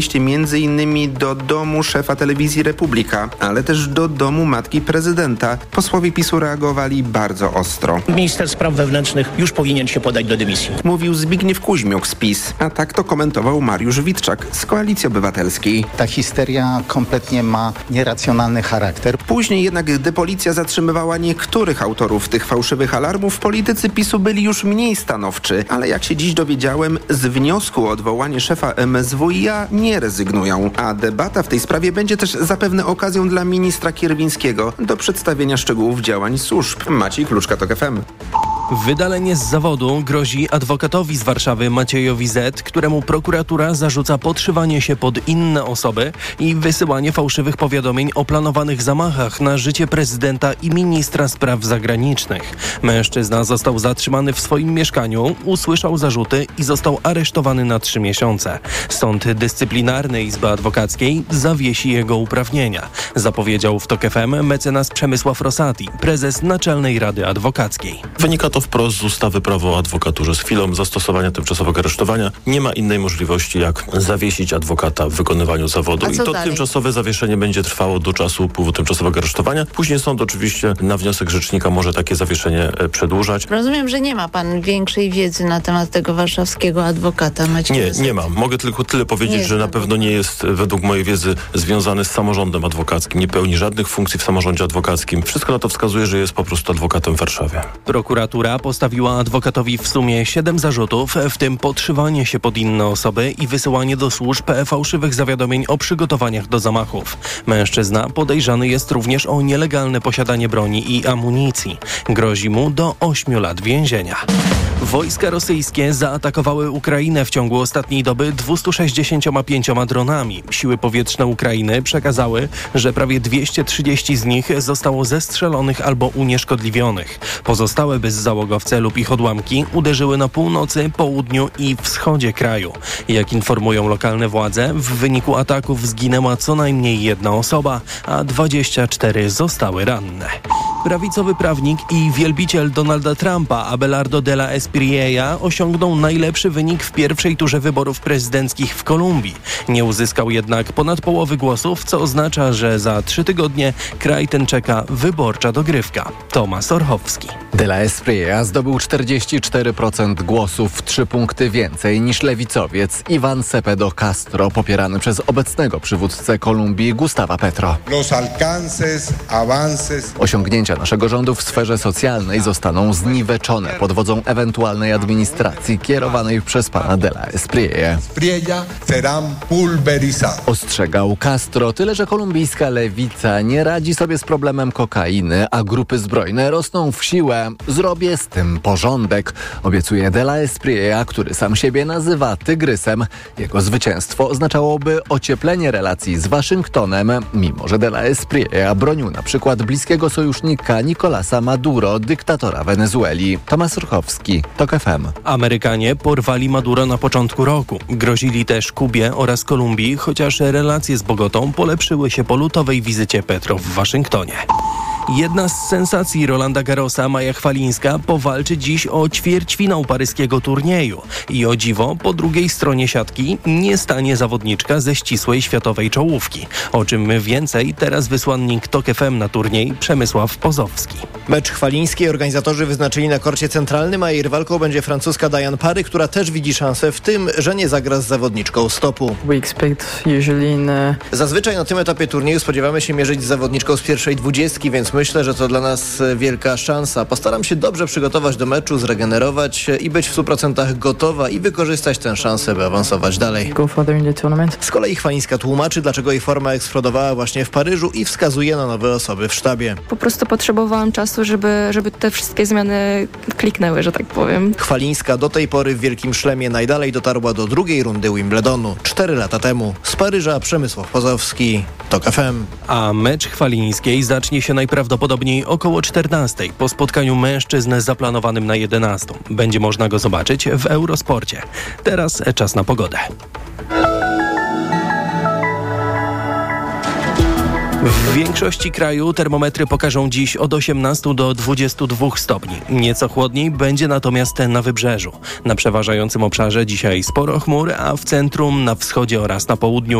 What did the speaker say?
między innymi do domu szefa telewizji Republika, ale też do domu matki prezydenta. Posłowie PiS-u reagowali bardzo ostro. Minister spraw wewnętrznych już powinien się podać do dymisji. Mówił Zbigniew Kuźmiuk z PiS, a tak to komentował Mariusz Witczak z Koalicji Obywatelskiej. Ta histeria kompletnie ma nieracjonalny charakter. Później jednak, gdy policja zatrzymywała niektórych autorów tych fałszywych alarmów, politycy PiS-u byli już mniej stanowczy, ale jak się dziś dowiedziałem, z wniosku o odwołanie szefa MSWiA nie rezygnują. A debata w tej sprawie będzie też zapewne okazją dla ministra Kierwińskiego do przedstawienia szczegółów działań służb. Maciej Kluczka, TOK FM. Wydalenie z zawodu grozi adwokatowi z Warszawy Maciejowi Z., któremu prokuratura zarzuca podszywanie się pod inne osoby i wysyłanie fałszywych powiadomień o planowanych zamachach na życie prezydenta i ministra spraw zagranicznych. Mężczyzna został zatrzymany w swoim mieszkaniu, usłyszał zarzuty i został aresztowany na 3 miesiące. Sąd Dyscyplinarny Izby Adwokackiej zawiesi jego uprawnienia, zapowiedział w TOK FM mecenas Przemysław Rosati, prezes Naczelnej Rady Adwokackiej. Wynika to wprost z ustawy Prawo o adwokaturze. Z chwilą zastosowania tymczasowego aresztowania nie ma innej możliwości, jak zawiesić adwokata w wykonywaniu zawodu. I to dalej? Tymczasowe zawieszenie będzie trwało do czasu upływu tymczasowego aresztowania. Później sąd oczywiście na wniosek rzecznika może takie zawieszenie przedłużać. Rozumiem, że nie ma pan większej wiedzy na temat tego warszawskiego adwokata. Nie mam. Mogę tylko tyle powiedzieć, że na pewno nie jest według mojej wiedzy związany z samorządem adwokackim. Nie pełni żadnych funkcji w samorządzie adwokackim. Wszystko na to wskazuje, że jest po prostu adwokatem w Warszawie. Prokuratura postawiła adwokatowi w sumie 7 zarzutów, w tym podszywanie się pod inne osoby i wysyłanie do służb fałszywych zawiadomień o przygotowaniach do zamachów. Mężczyzna podejrzany jest również o nielegalne posiadanie broni i amunicji. Grozi mu do 8 lat więzienia. Wojska rosyjskie zaatakowały Ukrainę w ciągu ostatniej doby 265 dronami. Siły powietrzne Ukrainy przekazały, że prawie 230 z nich zostało zestrzelonych albo unieszkodliwionych. Pozostałe bezzałogowce lub ich odłamki uderzyły na północy, południu i wschodzie kraju. Jak informują lokalne władze, w wyniku ataków zginęła co najmniej 1 osoba, a 24 zostały ranne. Prawicowy prawnik i wielbiciel Donalda Trumpa Abelardo de la Espriella osiągnął najlepszy wynik w pierwszej turze wyborów prezydenckich w Kolumbii. Nie uzyskał jednak ponad połowy głosów, co oznacza, że za 3 tygodnie kraj ten czeka wyborcza dogrywka. Tomasz Orchowski. De la Espriella zdobył 44% głosów, 3 punkty więcej niż lewicowiec Ivan Cepeda Castro, popierany przez obecnego przywódcę Kolumbii Gustava Petro. Osiągnięcia naszego rządu w sferze socjalnej zostaną zniweczone pod wodzą ewentualnej administracji kierowanej przez pana de la Espriella. Ostrzegał Castro, tyle że kolumbijska lewica nie radzi sobie z problemem kokainy, a grupy zbrojne rosną w siłę. Zrobię z tym porządek, obiecuje de la Espriella, który sam siebie nazywa tygrysem. Jego zwycięstwo oznaczałoby ocieplenie relacji z Waszyngtonem, mimo że de la Espriella bronił na przykład bliskiego sojusznika Nicolasa Maduro, dyktatora Wenezueli. Tomasz Orchowski, TOK FM. Amerykanie porwali Maduro na początku roku. Grozili też Kubie oraz Kolumbii, chociaż relacje z Bogotą polepszyły się po lutowej wizycie Petro w Waszyngtonie. Jedna z sensacji Rolanda Garrosa, Maja Chwalińska, powalczy dziś o ćwierćfinał paryskiego turnieju. I o dziwo, po drugiej stronie siatki nie stanie zawodniczka ze ścisłej światowej czołówki. O czym więcej, teraz wysłannik TOK FM na turniej Przemysław Pozowski. Mecz Chwalińskiej organizatorzy wyznaczyli na korcie centralnym, a jej rywalką będzie francuska Diane Parry, która też widzi szansę w tym, że nie zagra z zawodniczką stopu. Zazwyczaj na tym etapie turnieju spodziewamy się mierzyć z zawodniczką z pierwszej 20, więc myślę, że to dla nas wielka szansa. Postaram się dobrze przygotować do meczu, zregenerować i być w 100% gotowa i wykorzystać tę szansę, by awansować dalej. Z kolei Chwalińska tłumaczy, dlaczego jej forma eksplodowała właśnie w Paryżu i wskazuje na nowe osoby w sztabie. Po prostu potrzebowałam czasu, żeby te wszystkie zmiany kliknęły, że tak powiem. Chwalińska do tej pory w Wielkim Szlemie najdalej dotarła do drugiej rundy Wimbledonu 4 lata temu. Z Paryża Przemysław Pozowski, TOK FM. A mecz Chwalińskiej zacznie się najprawdopodobniej około 14 po spotkaniu mężczyzn zaplanowanym na 11. Będzie można go zobaczyć w Eurosporcie. Teraz czas na pogodę. W większości kraju termometry pokażą dziś od 18 do 22 stopni. Nieco chłodniej będzie natomiast na wybrzeżu. Na przeważającym obszarze dzisiaj sporo chmur, a w centrum, na wschodzie oraz na południu